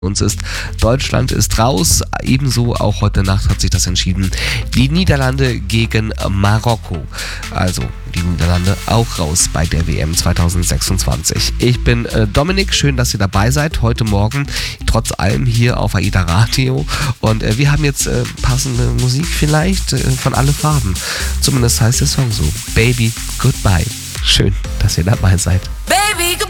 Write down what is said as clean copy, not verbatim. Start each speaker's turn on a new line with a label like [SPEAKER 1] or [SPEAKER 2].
[SPEAKER 1] uns ist. Deutschland ist raus, ebenso auch heute Nacht hat sich das entschieden. Die Niederlande gegen Marokko. Also die Niederlande auch raus bei der WM 2026. Ich bin Dominik, schön, dass ihr dabei seid heute Morgen, trotz allem hier auf AIDA Radio. Und wir haben jetzt passende Musik vielleicht von Alle Farben. Zumindest heißt der Song so. Baby, Goodbye. Schön, dass ihr dabei seid.
[SPEAKER 2] Baby, goodbye.